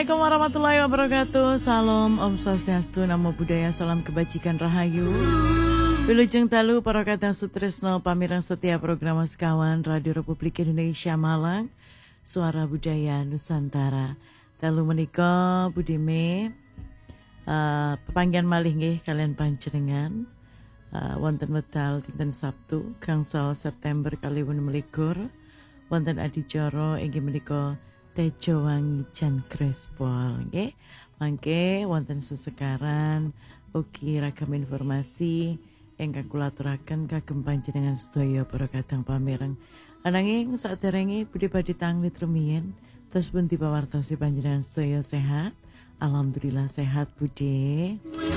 Assalamualaikum warahmatullahi wabarakatuh. Salam Om Swastiastu, Namo Buddhaya, salam kebajikan rahayu. Wilujeng dalu para kadang sutresno pamirang setia program sekawan Radio Republik Indonesia Malang, Suara Budaya Nusantara. Dalu menika budime pepanggihan malih nggih kalian panjenengan wonten wedal dinten Sabtu gangsal September 2021 wonten adicara inggih menika Tejo Wangi Jan Grespol nggih. Mangke wonten sesekaran ugi ragam informasi ingkang kula aturaken kagem panjenengan sedaya para kadang pamireng. Ananging saderenge Budi badhe tanglit rumiyin terus pun dipawartosi panjenengan sedaya sehat. Alhamdulillah sehat Budi.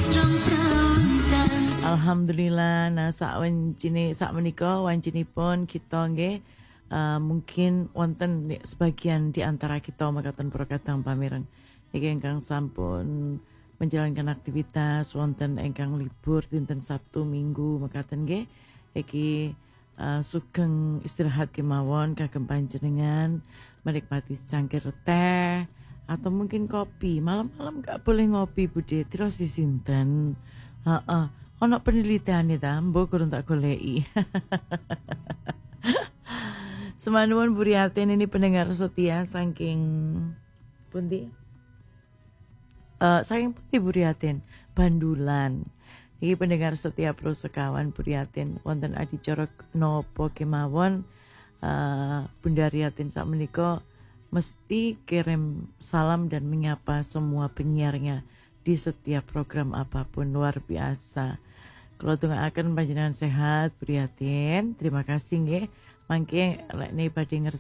Alhamdulillah. Nah sak menika wancinipun kita nggih mungkin wonten sebagian di antara kita makaten para kadang pamireng iki ingkang sampun menjalankan aktivitas wonten ingkang libur dinten Sabtu Minggu mekaten nggih iki sugeng istirahat kemawon kagem panjenengan menikmati secangkir teh atau mungkin kopi. Malam-malam gak boleh ngopi Bude terus disinten. Ono penelitian ta mbok kurang tak goleki. Semanuan Buriatin ini pendengar setia saking pundi? Saking pundi Buriatin? Bandulan. Iki pendengar setia Pro Sekawan Buriatin wonten adicara nopo kemawon Bunda Riatin sakmenika mesti kirim salam dan menyapa semua penyiarnya di setiap program apapun. Luar biasa. Kalau tunggaken panjenengan sehat Buriatin, terima kasih nggih. Mangke lek ne badhe